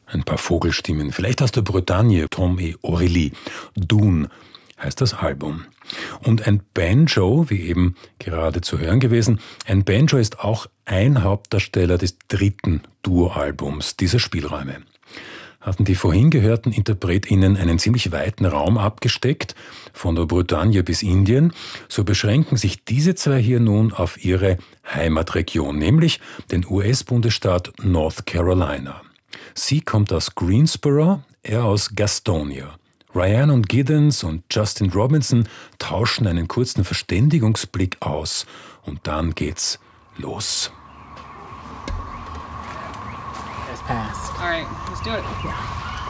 ein paar Vogelstimmen, vielleicht aus der Bretagne, Tom et Aurélie. Dune heißt das Album. Und ein Banjo, wie eben gerade zu hören gewesen, ein Banjo ist auch ein Hauptdarsteller des dritten Duo-Albums dieser Spielräume. Hatten die vorhin gehörten InterpretInnen einen ziemlich weiten Raum abgesteckt, von der Bretagne bis Indien, so beschränken sich diese zwei hier nun auf ihre Heimatregion, nämlich den US-Bundesstaat North Carolina. Sie kommt aus Greensboro, er aus Gastonia. Ryan und Giddens und Justin Robinson tauschen einen kurzen Verständigungsblick aus und dann geht's los. Pass. All right, let's do it. Yeah.